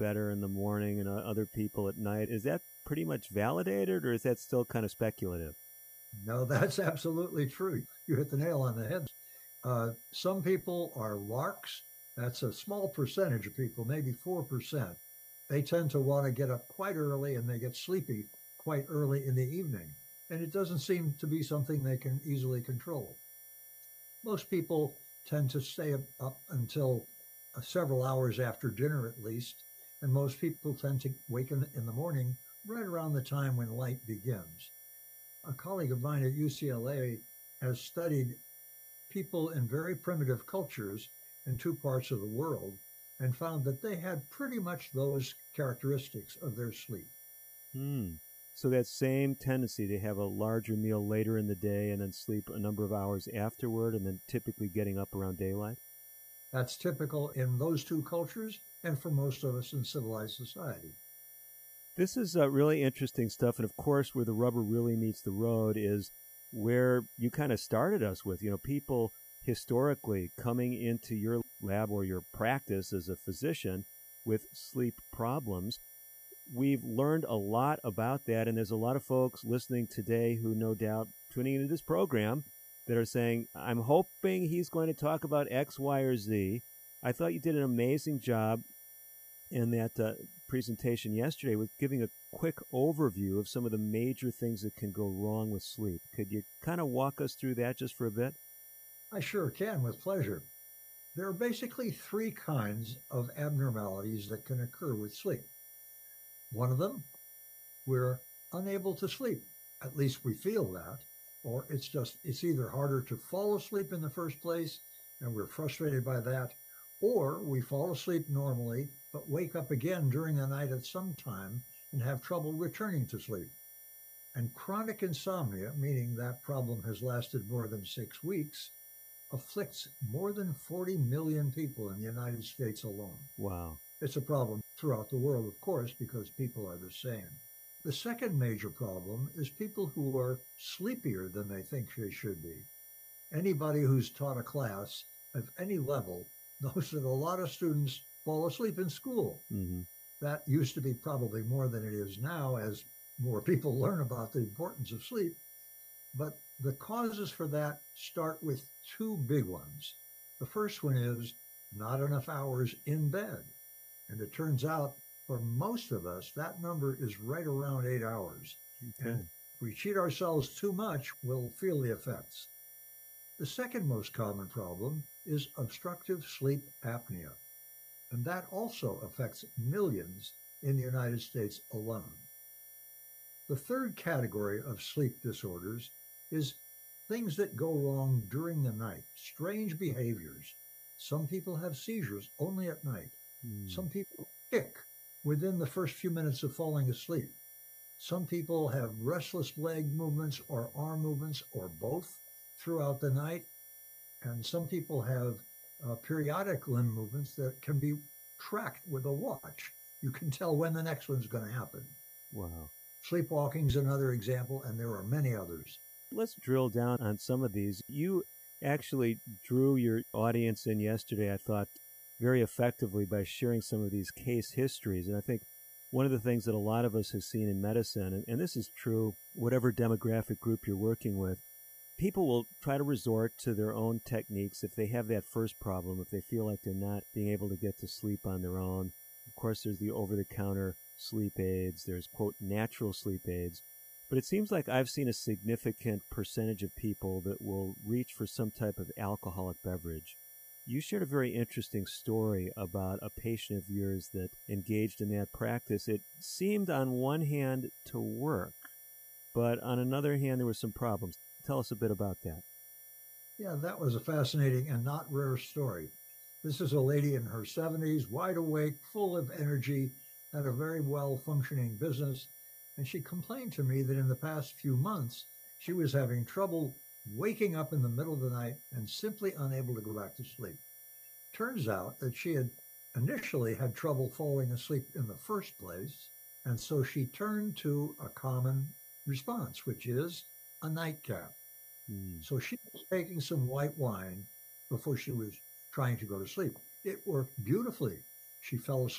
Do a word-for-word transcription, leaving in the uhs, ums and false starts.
better in the morning and uh, other people at night. Is that pretty much validated, or is that still kind of speculative? No, that's absolutely true. You hit the nail on the head. Uh, some people are larks. That's a small percentage of people, maybe four percent. They tend to want to get up quite early and they get sleepy quite early in the evening. And it doesn't seem to be something they can easily control. Most people tend to stay up until uh, several hours after dinner at least. And most people tend to wake in, in the morning right around the time when light begins. A colleague of mine at U C L A has studied people in very primitive cultures in two parts of the world and found that they had pretty much those characteristics of their sleep. Hmm. So that same tendency to have a larger meal later in the day and then sleep a number of hours afterward and then typically getting up around daylight? That's typical in those two cultures and for most of us in civilized society. This is uh, really interesting stuff. And of course, where the rubber really meets the road is where you kind of started us with, you know, people historically coming into your lab or your practice as a physician with sleep problems. We've learned a lot about that, and there's a lot of folks listening today who no doubt tuning into this program that are saying, I'm hoping he's going to talk about X, Y, or Z. I thought you did an amazing job in that uh, presentation yesterday with giving a quick overview of some of the major things that can go wrong with sleep. Could you kind of walk us through that just for a bit? I sure can, with pleasure. There are basically three kinds of abnormalities that can occur with sleep. One of them, we're unable to sleep. At least we feel that. Or it's just, it's either harder to fall asleep in the first place, and we're frustrated by that, or we fall asleep normally, but wake up again during the night at some time and have trouble returning to sleep. And chronic insomnia, meaning that problem has lasted more than six weeks, afflicts more than forty million people in the United States alone. Wow. It's a problem throughout the world, of course, because people are the same. The second major problem is people who are sleepier than they think they should be. Anybody who's taught a class of any level knows that a lot of students fall asleep in school. Mm-hmm. That used to be probably more than it is now as more people learn about the importance of sleep. But the causes for that start with two big ones. The first one is not enough hours in bed. And it turns out for most of us, that number is right around eight hours. Okay. And if we cheat ourselves too much, we'll feel the effects. The second most common problem is obstructive sleep apnea. And that also affects millions in the United States alone. The third category of sleep disorders is things that go wrong during the night, strange behaviors. Some people have seizures only at night. Mm. Some people kick within the first few minutes of falling asleep. Some people have restless leg movements or arm movements or both throughout the night. And some people have uh, periodic limb movements that can be tracked with a watch. You can tell when the next one's going to happen. Wow. Sleepwalking is another example, and there are many others. Let's drill down on some of these. You actually drew your audience in yesterday, I thought, very effectively by sharing some of these case histories. And I think one of the things that a lot of us have seen in medicine, and, and this is true, whatever demographic group you're working with, people will try to resort to their own techniques if they have that first problem, if they feel like they're not being able to get to sleep on their own. Of course, there's the over-the-counter sleep aids. There's, quote, natural sleep aids. But it seems like I've seen a significant percentage of people that will reach for some type of alcoholic beverage. You shared a very interesting story about a patient of yours that engaged in that practice. It seemed on one hand to work, but on another hand, there were some problems. Tell us a bit about that. Yeah, that was a fascinating and not rare story. This is a lady in her seventies, wide awake, full of energy, had a very well-functioning business, and she complained to me that in the past few months, she was having trouble waking up in the middle of the night and simply unable to go back to sleep. Turns out that she had initially had trouble falling asleep in the first place, and so she turned to a common response, which is a nightcap. Mm. So she was taking some white wine before she was trying to go to sleep. It worked beautifully. She fell asleep